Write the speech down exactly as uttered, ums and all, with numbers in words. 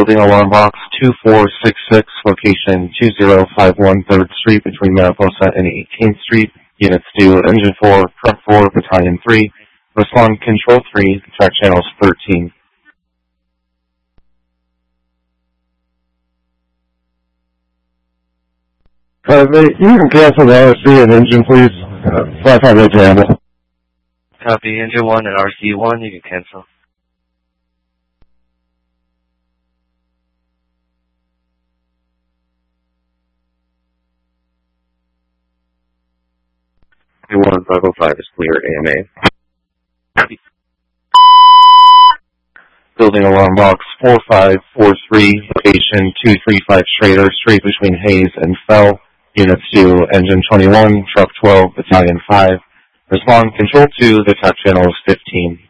Building alarm box two four six six, location two zero five one third Street between Mariposa and eighteenth Street. Units two, Engine four, Truck four, Battalion three. Respond Control three, track channels thirteen. Uh, they, you can cancel the R C and engine, please. Uh, five hundred Campbell. Copy, Engine one and R C one, you can cancel. one five oh five is clear, A M A. Building alarm box four five four three, location two three five Schrader Street between Hayes and Fell. Units two, Engine twenty-one, Truck twelve, Battalion five. Respond Control two, the top channel is fifteen.